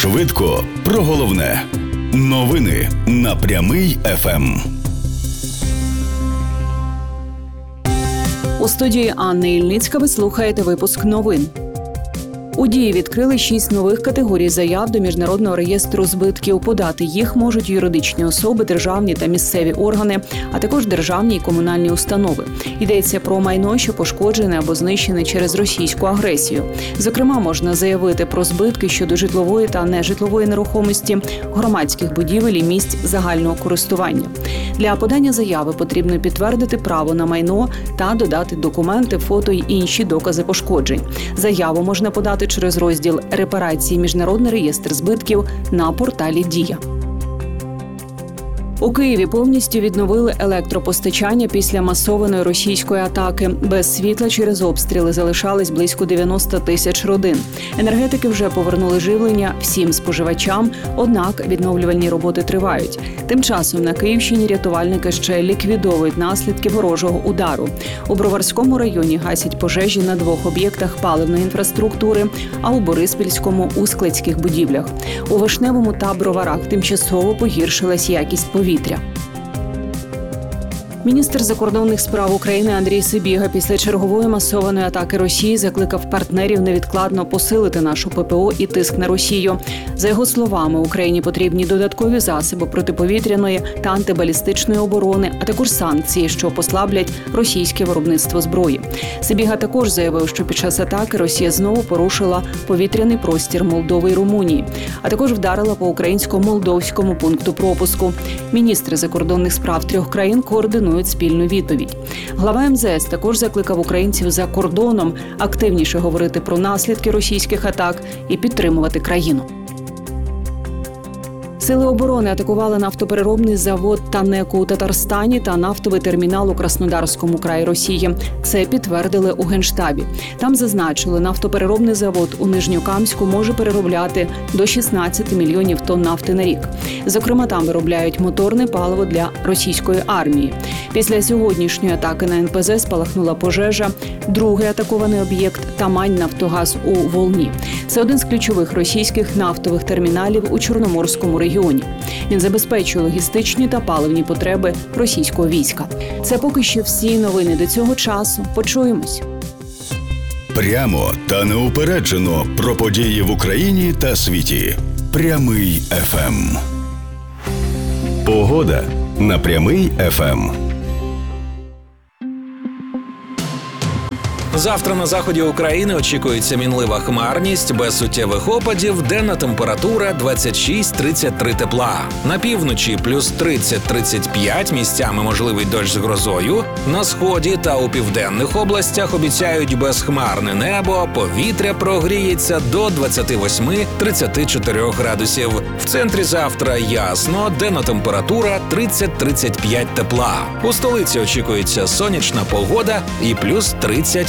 Швидко про головне. Новини на Прямий ФМ. У студії Анни Ільницька ви слухаєте випуск новин. У дії відкрили 6 нових категорій заяв до Міжнародного реєстру збитків. Подати їх можуть юридичні особи, державні та місцеві органи, а також державні і комунальні установи. Йдеться про майно, що пошкоджене або знищене через російську агресію. Зокрема, можна заявити про збитки щодо житлової та нежитлової нерухомості, громадських будівель і місць загального користування. Для подання заяви потрібно підтвердити право на майно та додати документи, фото й інші докази пошкоджень. Заяву можна подати через розділ «Репарації. Міжнародний реєстр збитків» на порталі «Дія». У Києві повністю відновили електропостачання після масованої російської атаки. Без світла через обстріли залишались близько 90 тисяч родин. Енергетики вже повернули живлення всім споживачам, однак відновлювальні роботи тривають. Тим часом на Київщині рятувальники ще ліквідовують наслідки ворожого удару. У Броварському районі гасять пожежі на 2 об'єктах паливної інфраструктури, а у Бориспільському – у складських будівлях. У Вишневому та Броварах тимчасово погіршилась якість повітря. Міністр закордонних справ України Андрій Сибіга після чергової масованої атаки Росії закликав партнерів невідкладно посилити нашу ППО і тиск на Росію. За його словами, Україні потрібні додаткові засоби протиповітряної та антибалістичної оборони, а також санкції, що послаблять російське виробництво зброї. Сибіга також заявив, що під час атаки Росія знову порушила повітряний простір Молдови і Румунії, а також вдарила по українсько-молдовському пункту пропуску. Міністри закордонних справ 3 країн координують спільну відповідь. Глава МЗС також закликав українців за кордоном активніше говорити про наслідки російських атак і підтримувати країну. Сили оборони атакували нафтопереробний завод «Танеко» у Татарстані та нафтовий термінал у Краснодарському краї Росії. Це підтвердили у Генштабі. Там зазначили, нафтопереробний завод у Нижньокамську може переробляти до 16 мільйонів тонн нафти на рік. Зокрема, там виробляють моторне паливо для російської армії. Після сьогоднішньої атаки на НПЗ спалахнула пожежа. Другий атакований об'єкт – Тамань-Нафтогаз у Волні. Це один з ключових російських нафтових терміналів у Чорноморському регіоні. Він забезпечує логістичні та паливні потреби російського війська. Це поки що всі новини до цього часу. Почуємось. Прямо та неупереджено про події в Україні та світі. Прямий ФМ. Погода на Прямий ФМ. Завтра на заході України очікується мінлива хмарність, без суттєвих опадів, денна температура 26-33 тепла. На півночі плюс 30-35, місцями можливий дощ з грозою. На сході та у південних областях обіцяють безхмарне небо, повітря прогріється до 28-34 градусів. В центрі завтра ясно, денна температура 30-35 тепла. У столиці очікується сонячна погода і плюс 30-35.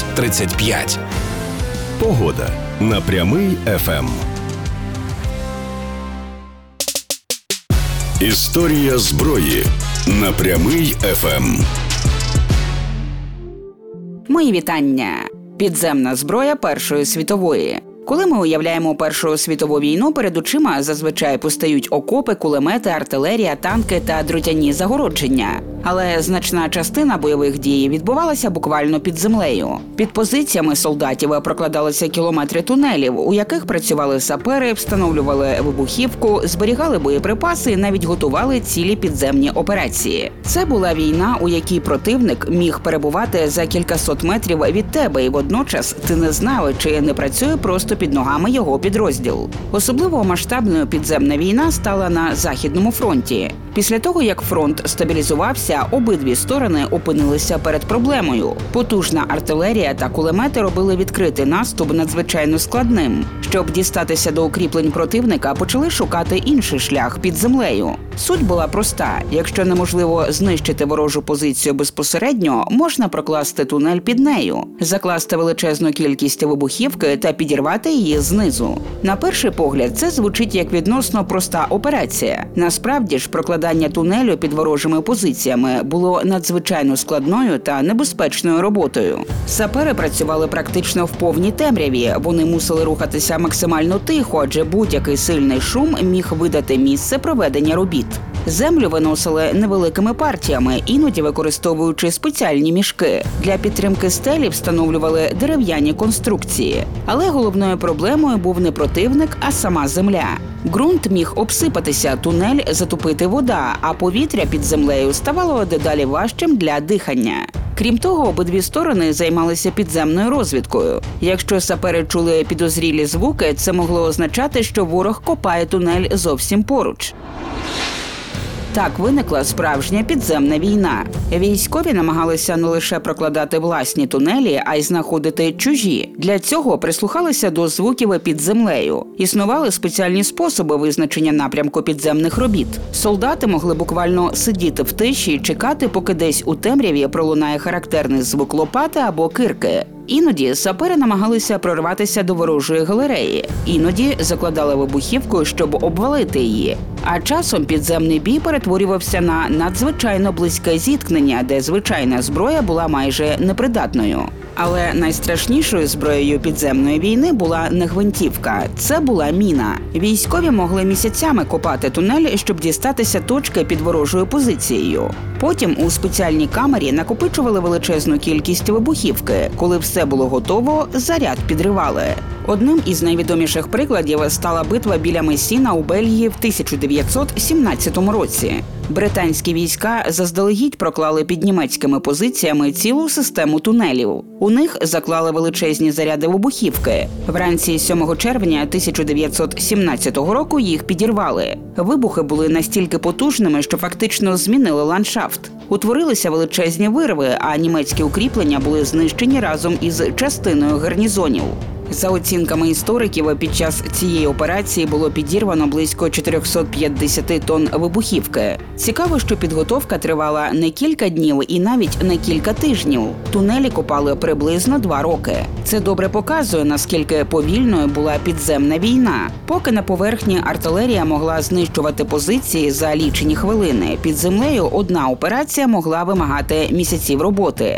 Погода на Прямий ФМ. Історія зброї на Прямий ФМ. Мої вітання. Підземна зброя Першої світової. Коли ми уявляємо Першу світову війну, перед очима зазвичай постають окопи, кулемети, артилерія, танки та дротяні загородження. Але значна частина бойових дій відбувалася буквально під землею. Під позиціями солдатів прокладалися кілометри тунелів, у яких працювали сапери, встановлювали вибухівку, зберігали боєприпаси і навіть готували цілі підземні операції. Це була війна, у якій противник міг перебувати за кількасот метрів від тебе, і водночас ти не знав, чи не працює просто під ногами його підрозділ. Особливо масштабною підземна війна стала на Західному фронті. Після того, як фронт стабілізувався, обидві сторони опинилися перед проблемою. Потужна артилерія та кулемети робили відкритий наступ надзвичайно складним. Щоб дістатися до укріплень противника, почали шукати інший шлях під землею. Суть була проста. Якщо неможливо знищити ворожу позицію безпосередньо, можна прокласти тунель під нею, закласти величезну кількість вибухівки та підірвати її знизу. На перший погляд, це звучить як відносно проста операція. Насправді ж, прокладання тунелю під ворожими позиціями було надзвичайно складною та небезпечною роботою. Сапери працювали практично в повній темряві. Вони мусили рухатися максимально тихо, адже будь-який сильний шум міг видати місце проведення робіт. Землю виносили невеликими партіями, іноді використовуючи спеціальні мішки. Для підтримки стелі встановлювали дерев'яні конструкції. Але головною проблемою був не противник, а сама земля. Ґрунт міг обсипатися, тунель затопити вода, а повітря під землею ставало дедалі важчим для дихання. Крім того, обидві сторони займалися підземною розвідкою. Якщо сапери чули підозрілі звуки, це могло означати, що ворог копає тунель зовсім поруч. Так виникла справжня підземна війна. Військові намагалися не лише прокладати власні тунелі, а й знаходити чужі. Для цього прислухалися до звуків під землею. Існували спеціальні способи визначення напрямку підземних робіт. Солдати могли буквально сидіти в тиші і чекати, поки десь у темряві пролунає характерний звук лопати або кирки. Іноді сапери намагалися прорватися до ворожої галереї, іноді закладали вибухівку, щоб обвалити її. А часом підземний бій перетворювався на надзвичайно близьке зіткнення, де звичайна зброя була майже непридатною. Але найстрашнішою зброєю підземної війни була не гвинтівка, це була міна. Військові могли місяцями копати тунель, щоб дістатися точки під ворожою позицією. Потім у спеціальній камері накопичували величезну кількість вибухівки. Коли все було готово, заряд підривали. Одним із найвідоміших прикладів стала битва біля Месіна у Бельгії в 1917 році. Британські війська заздалегідь проклали під німецькими позиціями цілу систему тунелів. У них заклали величезні заряди вибухівки. Вранці 7 червня 1917 року їх підірвали. Вибухи були настільки потужними, що фактично змінили ландшафт. Утворилися величезні вирви, а німецькі укріплення були знищені разом із частиною гарнізонів. За оцінками істориків, під час цієї операції було підірвано близько 450 тонн вибухівки. Цікаво, що підготовка тривала не кілька днів і навіть не кілька тижнів. Тунелі копали приблизно 2 роки. Це добре показує, наскільки повільною була підземна війна. Поки на поверхні артилерія могла знищувати позиції за лічені хвилини, під землею одна операція могла вимагати місяців роботи.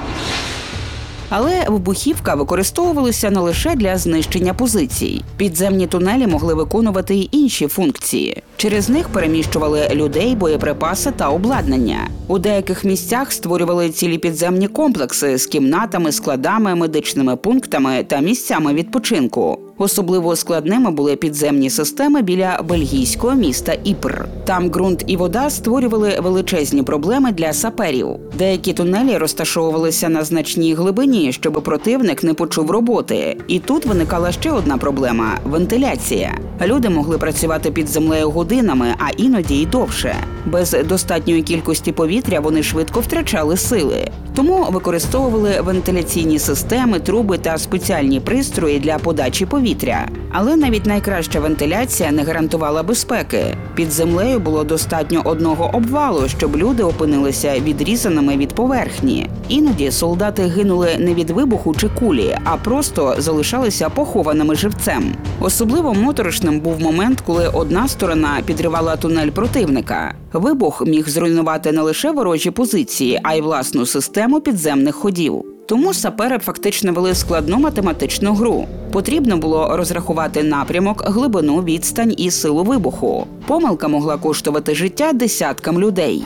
Але вибухівка використовувалася не лише для знищення позицій. Підземні тунелі могли виконувати й інші функції. Через них переміщували людей, боєприпаси та обладнання. У деяких місцях створювали цілі підземні комплекси з кімнатами, складами, медичними пунктами та місцями відпочинку. Особливо складними були підземні системи біля бельгійського міста Іпр. Там ґрунт і вода створювали величезні проблеми для саперів. Деякі тунелі розташовувалися на значній глибині, щоб противник не почув роботи. І тут виникала ще одна проблема – вентиляція. Люди могли працювати під землею годинами, а іноді й довше. Без достатньої кількості повітря вони швидко втрачали сили. Тому використовували вентиляційні системи, труби та спеціальні пристрої для подачі повітря. Але навіть найкраща вентиляція не гарантувала безпеки. Під землею було достатньо одного обвалу, щоб люди опинилися відрізаними від поверхні. Іноді солдати гинули не від вибуху чи кулі, а просто залишалися похованими живцем. Особливо моторошним був момент, коли одна сторона підривала тунель противника. Вибух міг зруйнувати не лише ворожі позиції, а й власну систему підземних ходів. Тому сапери фактично вели складну математичну гру. Потрібно було розрахувати напрямок, глибину, відстань і силу вибуху. Помилка могла коштувати життя десяткам людей.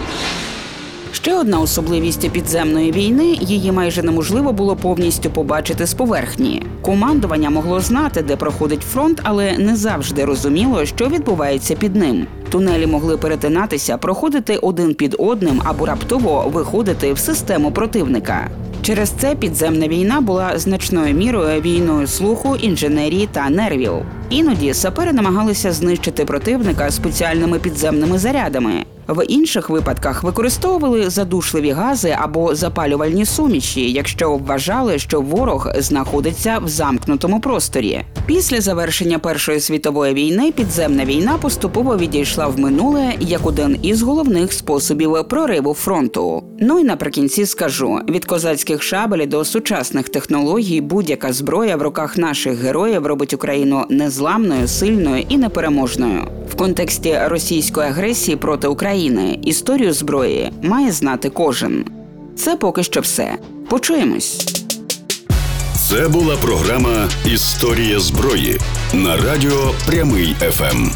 Ще одна особливість підземної війни – її майже неможливо було повністю побачити з поверхні. Командування могло знати, де проходить фронт, але не завжди розуміло, що відбувається під ним. Тунелі могли перетинатися, проходити один під одним або раптово виходити в систему противника. Через це підземна війна була значною мірою війною слуху, інженерії та нервів. Іноді сапери намагалися знищити противника спеціальними підземними зарядами. В інших випадках використовували задушливі гази або запалювальні суміші, якщо вважали, що ворог знаходиться в замкнутому просторі. Після завершення Першої світової війни підземна війна поступово відійшла в минуле як один із головних способів прориву фронту. Ну і наприкінці скажу, від козацьких шабель до сучасних технологій будь-яка зброя в руках наших героїв робить Україну незламною, сильною і непереможною. В контексті російської агресії проти України історію зброї має знати кожен. Це поки що все. Почуємось. Це була програма «Історія зброї» на радіо «Прямий ФМ».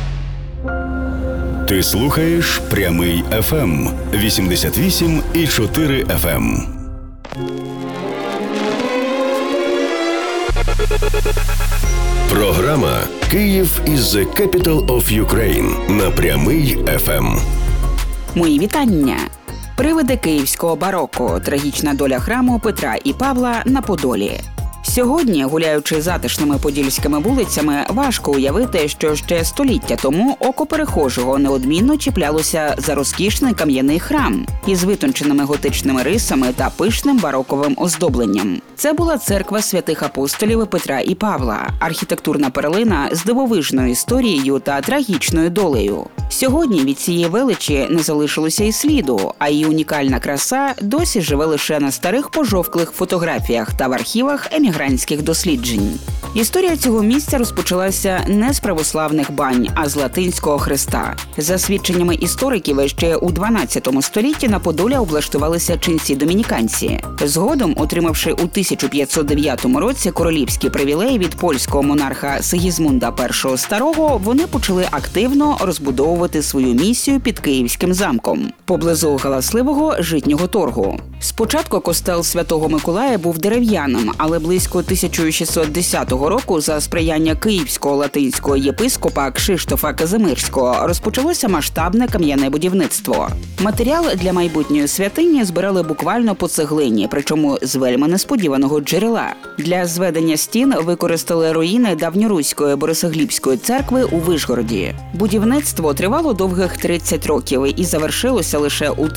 Ти слухаєш «Прямий ФМ» 88,4 FM. Програма «Київ is the capital of Ukraine» на «Прямий ФМ». Мої вітання! Привиди київського бароко. Трагічна доля храму Петра і Павла на Подолі. Сьогодні, гуляючи затишними подільськими вулицями, важко уявити, що ще століття тому око перехожого неодмінно чіплялося за розкішний кам'яний храм із витонченими готичними рисами та пишним бароковим оздобленням. Це була церква святих апостолів Петра і Павла, архітектурна перлина з дивовижною історією та трагічною долею. Сьогодні від цієї величі не залишилося і сліду, а її унікальна краса досі живе лише на старих пожовклих фотографіях та в архівах емігрантських досліджень. Історія цього місця розпочалася не з православних бань, а з латинського хреста. За свідченнями істориків, ще у 12 столітті на Подолі облаштувалися ченці-домініканці. Згодом, отримавши у 1509 році королівські привілеї від польського монарха Сигізмунда І Старого, вони почали активно розбудовувати свою місію під Київським замком, поблизу галасливого Житнього торгу. Спочатку костел Святого Миколая був дерев'яним, але близько 1610 року за сприяння київського латинського єпископа Кшиштофа Казимирського розпочалося масштабне кам'яне будівництво. Матеріал для майбутньої святині збирали буквально по цеглині, причому з вельми несподіваного джерела. Для зведення стін використали руїни давньоруської Борисоглібської церкви у Вишгороді. Будівництво тривало довгих 30 років і завершилося лише у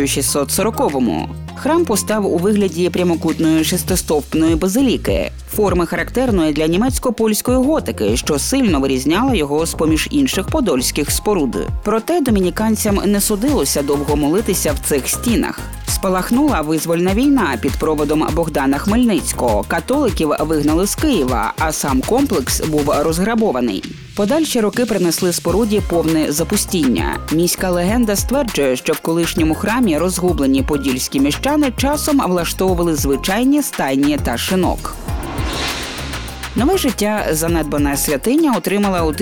1640-му. Храм постав у вигляді прямокутної шестистовпної базиліки, форми характерної для німецько-польської готики, що сильно вирізняла його з-поміж інших подольських споруд. Проте домініканцям не судилося довго молитися в цих стінах. Спалахнула визвольна війна під проводом Богдана Хмельницького. Католиків вигнали з Києва, а сам комплекс був розграбований. Подальші роки принесли споруді повне запустіння. Міська легенда стверджує, що в колишньому храмі розгублені подільські міщани часом влаштовували звичайні стайні та шинок. Нове життя занедбана святиня отримала у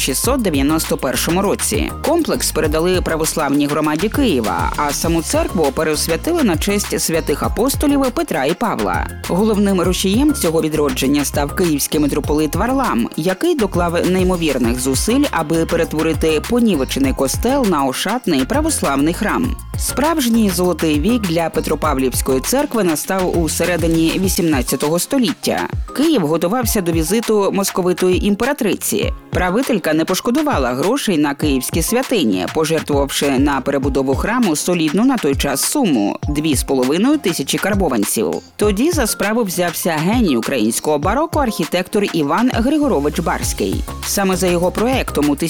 1691 році. Комплекс передали православній громаді Києва, а саму церкву переосвятили на честь святих апостолів Петра і Павла. Головним рушієм цього відродження став київський митрополит Варлам, який доклав неймовірних зусиль, аби перетворити понівечений костел на ошатний православний храм. Справжній золотий вік для Петропавлівської церкви настав у середині 18 століття. Київ готувався до візиту московитої імператриці. Правителька не пошкодувала грошей на київські святині, пожертвувавши на перебудову храму солідну на той час суму – 2,5 тисячі карбованців. Тоді за справу взявся геній українського бароко архітектор Іван Григорович Барський. Саме за його проектом у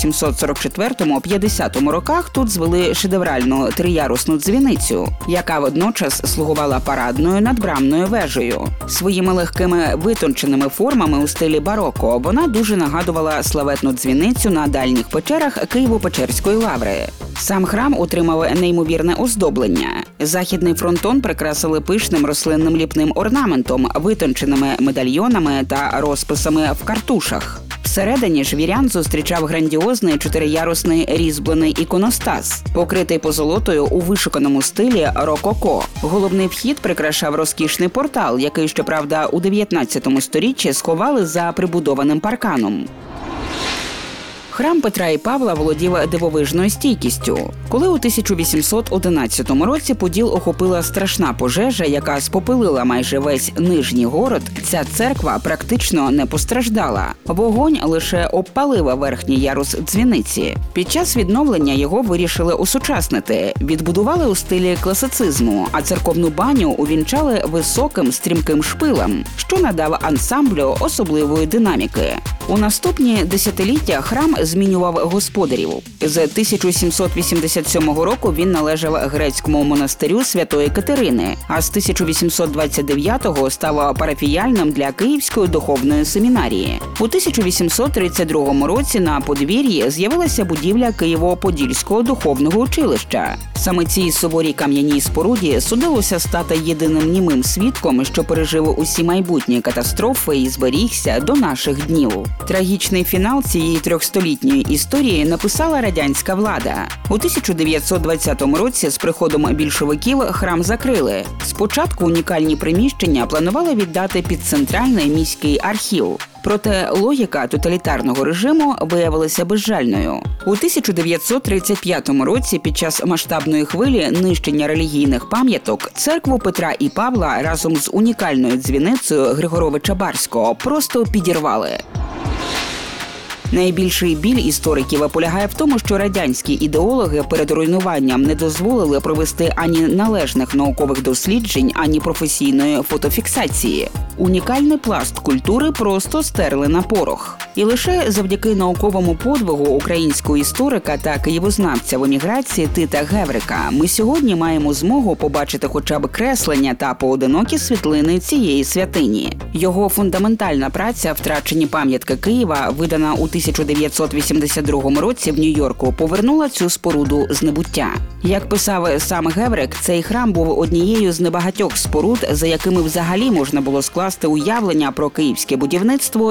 1744-50 роках тут звели шедевральну триярусну дзвіницю, яка водночас слугувала парадною надбрамною вежею. Своїми легкими витонченими формами у стилі бароко вона дуже нагадувала славетну дзвіницю на дальніх печерах Києво-Печерської лаври. Сам храм отримав неймовірне оздоблення. Західний фронтон прикрасили пишним рослинним ліпним орнаментом, витонченими медальйонами та розписами в картушах. Всередині ж вірян зустрічав грандіозний чотириярусний різьблений іконостас, покритий позолотою у вишуканому стилі рококо. Головний вхід прикрашав розкішний портал, який, щоправда, у 19 сторіччі сховали за прибудованим парканом. Храм Петра і Павла володів дивовижною стійкістю. Коли у 1811 році Поділ охопила страшна пожежа, яка спопилила майже весь Нижній город, ця церква практично не постраждала. Вогонь лише обпалив верхній ярус дзвіниці. Під час відновлення його вирішили осучаснити. Відбудували у стилі класицизму, а церковну баню увінчали високим стрімким шпилем, що надав ансамблю особливої динаміки. У наступні десятиліття храм змінював господарів. З 1787 року він належав грецькому монастирю Святої Катерини, а з 1829-го став парафіяльним для Київської духовної семінарії. У 1832 році на подвір'ї з'явилася будівля Києво-Подільського духовного училища. Саме цій суворій кам'яній споруді судилося стати єдиним німим свідком, що пережив усі майбутні катастрофи і зберігся до наших днів. Трагічний фінал цієї трьохстолітньої історії написала радянська влада. У 1920 році з приходом більшовиків храм закрили. Спочатку унікальні приміщення планували віддати під центральний міський архів. Проте логіка тоталітарного режиму виявилася безжальною. У 1935 році під час масштабної хвилі нищення релігійних пам'яток церкву Петра і Павла разом з унікальною дзвіницею Григоровича Барського просто підірвали. Найбільший біль істориків полягає в тому, що радянські ідеологи перед руйнуванням не дозволили провести ані належних наукових досліджень, ані професійної фотофіксації. Унікальний пласт культури просто стерли на порох. І лише завдяки науковому подвигу українського історика та києвознавця в еміграції Тита Геврика ми сьогодні маємо змогу побачити хоча б креслення та поодинокі світлини цієї святині. Його фундаментальна праця «Втрачені пам'ятки Києва», видана у 1982 році в Нью-Йорку, повернула цю споруду з небуття. Як писав сам Геврик, цей храм був однією з небагатьох споруд, за якими взагалі можна було скласти уявлення про київське будівництво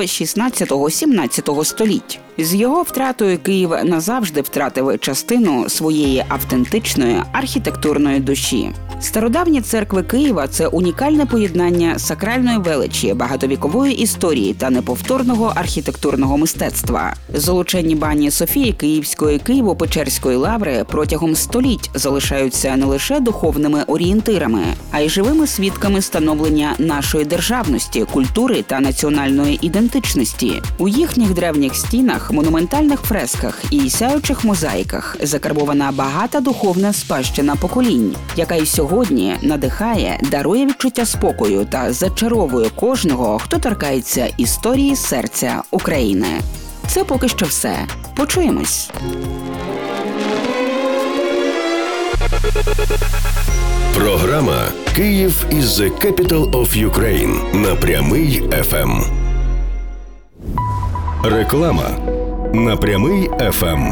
16-17 століть. З його втратою Київ назавжди втратив частину своєї автентичної архітектурної душі. Стародавні церкви Києва – це унікальне поєднання сакральної величі, багатовікової історії та неповторного архітектурного мистецтва. Золоченні бані Софії Київської, Києво-Печерської лаври протягом століть залишаються не лише духовними орієнтирами, а й живими свідками становлення нашої державності, культури та національної ідентичності. У їхніх древніх стінах, монументальних фресках і сяючих мозаїках закарбована багата духовна спадщина поколінь, яка й сьогодні надихає, дарує відчуття спокою та зачаровує кожного, хто торкається історії серця України. Це поки що все. Почуємось. Програма «Київ is the capital of Ukraine» на Прямий ФМ. Реклама на Прямий ФМ.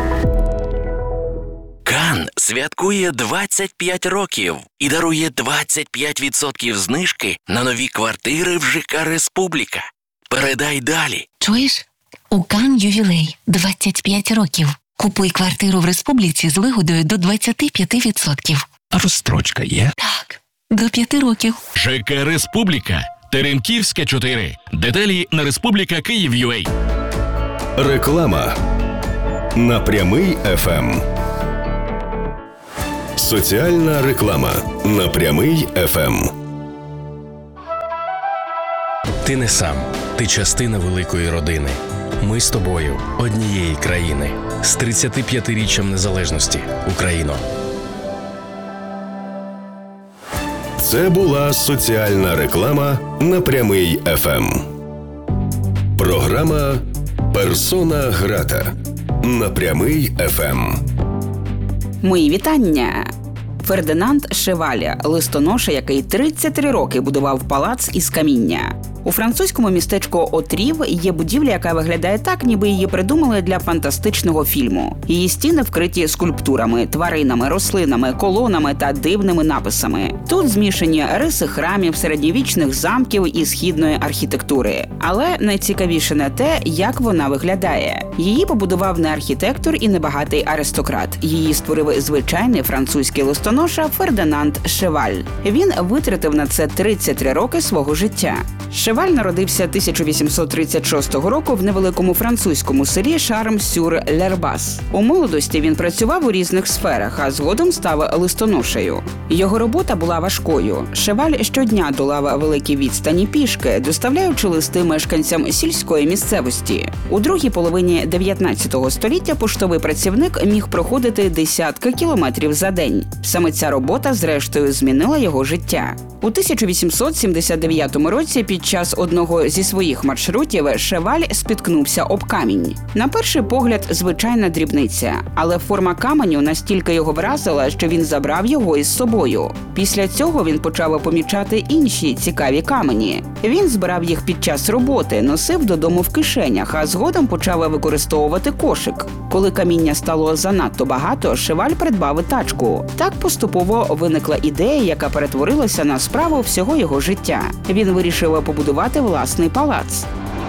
Кан святкує 25 років і дарує 25% знижки на нові квартири в ЖК «Республіка». Передай далі. Чуєш? У Кан ювілей 25 років. Купуй квартиру в Республіці з вигодою до 25%. Розстрочка є? Так, до 5 років. ЖК «Республіка». Теремківська, 4. Деталі на Республіка Київ.UA. Реклама на Прямий ФМ. Соціальна реклама на Прямий ФМ. Ти не сам. Ти частина великої родини. Ми з тобою однієї країни. З 35-річчям незалежності. Україно. Це була соціальна реклама на Прямий ФМ. Програма «Персона грата» на Прямий ФМ. Мої вітання! Фердинанд Шеваля, листоноша, який 33 роки будував палац із каміння. У французькому містечку Отрів є будівля, яка виглядає так, ніби її придумали для фантастичного фільму. Її стіни вкриті скульптурами, тваринами, рослинами, колонами та дивними написами. Тут змішані риси храмів, середньовічних замків і східної архітектури. Але найцікавіше не те, як вона виглядає. Її побудував не архітектор і не багатий аристократ. Її створив звичайний французький листоноша Фердинанд Шеваль. Він витратив на це 33 роки свого життя. Шеваль народився 1836 року в невеликому французькому селі Шарм-сюр-Лербас. У молодості він працював у різних сферах, а згодом став листоношею. Його робота була важкою. Шеваль щодня долав великі відстані пішки, доставляючи листи мешканцям сільської місцевості. У другій половині 19 століття поштовий працівник міг проходити десятки кілометрів за день. Саме ця робота, зрештою, змінила його життя. У 1879 році під час одного зі своїх маршрутів Шеваль спіткнувся об камінь. На перший погляд, звичайна дрібниця, але форма каменю настільки його вразила, що він забрав його із собою. Після цього він почав помічати інші цікаві камені. Він збирав їх під час роботи, носив додому в кишенях, а згодом почав використовувати кошик. Коли каміння стало занадто багато, Шеваль придбав і тачку. Так поступово виникла ідея, яка перетворилася на справу всього його життя. Він вирішив побудувати власний палац.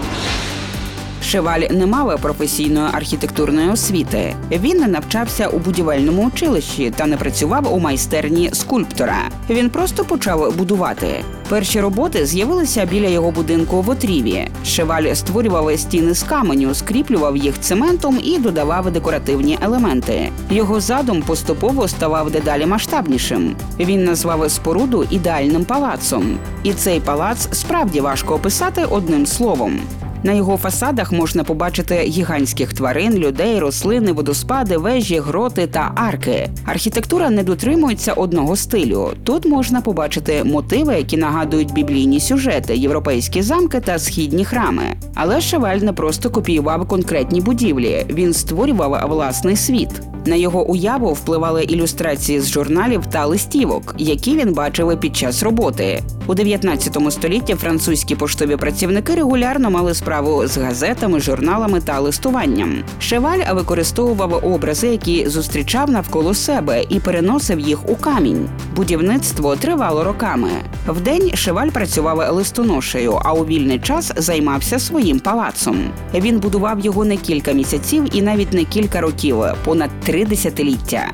Шеваль не мав професійної архітектурної освіти. Він не навчався у будівельному училищі та не працював у майстерні скульптора. Він просто почав будувати. Перші роботи з'явилися біля його будинку в Отріві. Шеваль створював стіни з каменю, скріплював їх цементом і додавав декоративні елементи. Його задум поступово ставав дедалі масштабнішим. Він назвав споруду ідеальним палацом. І цей палац справді важко описати одним словом. На його фасадах можна побачити гігантських тварин, людей, рослини, водоспади, вежі, гроти та арки. Архітектура не дотримується одного стилю. Тут можна побачити мотиви, які нагадують біблійні сюжети, європейські замки та східні храми. Але Шеваль не просто копіював конкретні будівлі, він створював власний світ. На його уяву впливали ілюстрації з журналів та листівок, які він бачив під час роботи. У 19 столітті французькі поштові працівники регулярно мали справу з газетами, журналами та листуванням. Шеваль використовував образи, які зустрічав навколо себе, і переносив їх у камінь. Будівництво тривало роками. Вдень Шеваль працював листоношею, а у вільний час займався своїм палацом. Він будував його не кілька місяців і навіть не кілька років, понад 3 десятиліття.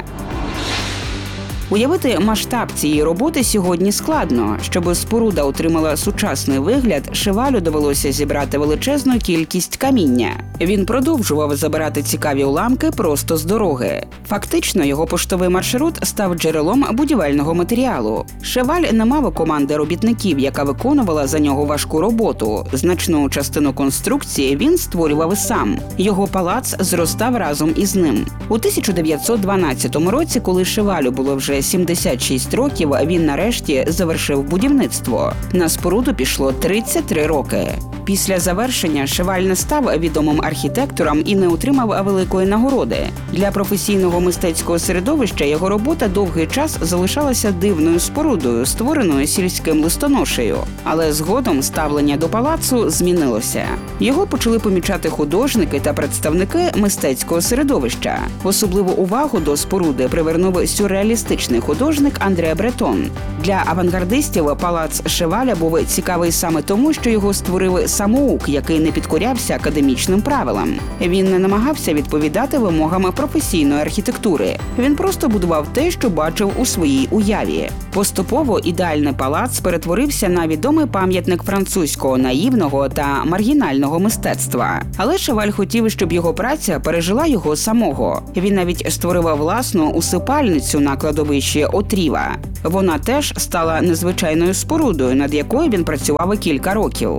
Уявити масштаб цієї роботи сьогодні складно. Щоб споруда отримала сучасний вигляд, Шевалю довелося зібрати величезну кількість каміння. Він продовжував забирати цікаві уламки просто з дороги. Фактично, його поштовий маршрут став джерелом будівельного матеріалу. Шеваль не мав команди робітників, яка виконувала за нього важку роботу. Значну частину конструкції він створював сам. Його палац зростав разом із ним. У 1912 році, коли Шевалю було вже 76 років, він нарешті завершив будівництво. На споруду пішло 33 роки. Після завершення Шеваль не став відомим архітектором і не отримав великої нагороди. Для професійного мистецького середовища його робота довгий час залишалася дивною спорудою, створеною сільським листоношею. Але згодом ставлення до палацу змінилося. Його почали помічати художники та представники мистецького середовища. Особливу увагу до споруди привернув сюрреалістичний художник Андре Бретон. Для авангардистів палац Шеваля був цікавий саме тому, що його створив самоук, який не підкорявся академічним правилам. Він не намагався відповідати вимогам професійної архітектури. Він просто будував те, що бачив у своїй уяві. Поступово ідеальний палац перетворився на відомий пам'ятник французького наївного та маргінального мистецтва. Але Шеваль хотів, щоб його праця пережила його самого. Він навіть створив власну усипальницю на кладовищі Отріва. Вона теж стала незвичайною спорудою, над якою він працював кілька років.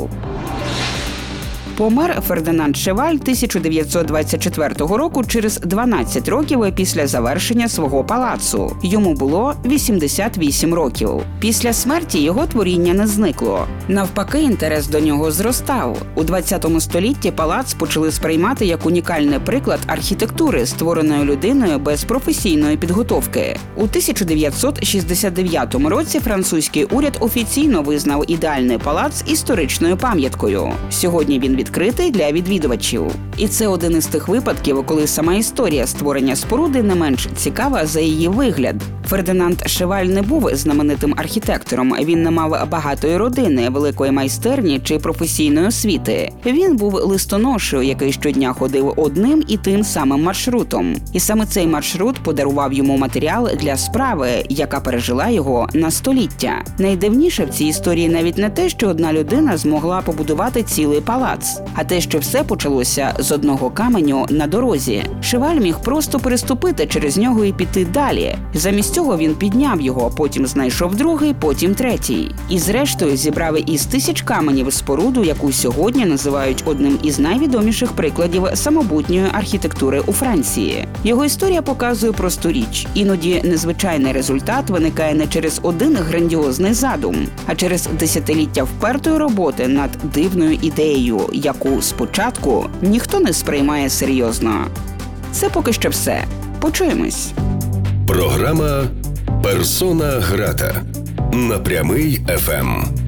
Помер Фердинанд Шеваль 1924 року через 12 років після завершення свого палацу. Йому було 88 років. Після смерті його творіння не зникло. Навпаки, інтерес до нього зростав. У 20 столітті палац почали сприймати як унікальний приклад архітектури, створеної людиною без професійної підготовки. У 1969 році французький уряд офіційно визнав ідеальний палац історичною пам'яткою. Сьогодні він відкритий для відвідувачів. І це один із тих випадків, коли сама історія створення споруди не менш цікава за її вигляд. Фердинанд Шеваль не був знаменитим архітектором, він не мав багатої родини, великої майстерні чи професійної освіти. Він був листоношею, який щодня ходив одним і тим самим маршрутом. І саме цей маршрут подарував йому матеріал для справи, яка пережила його на століття. Найдивніше в цій історії навіть не те, що одна людина змогла побудувати цілий палац, а те, що все почалося з одного каменю на дорозі. Шеваль міг просто переступити через нього і піти далі. Замість цього він підняв його, потім знайшов другий, потім третій. І зрештою зібрав із тисяч каменів споруду, яку сьогодні називають одним із найвідоміших прикладів самобутньої архітектури у Франції. Його історія показує просту річ. Іноді незвичайний результат виникає не через один грандіозний задум, а через десятиліття впертої роботи над дивною ідеєю, яку спочатку ніхто не сприймає серйозно. Це поки що все. Почуємось. Програма «Персона Грата» на Прямий ФМ.